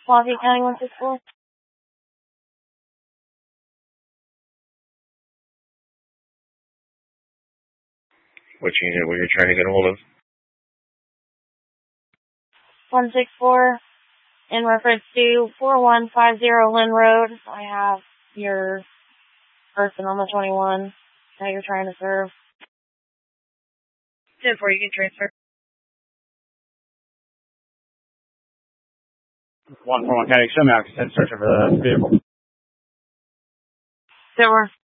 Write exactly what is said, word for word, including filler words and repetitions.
Lafayette County one six four. Which unit were you trying to get a hold of? one six four. In reference to four one five zero Lynn Road, I have your person on the twenty-one that you're trying to serve. ten four, you can transfer. one four one County, show me out, search for the vehicle. There were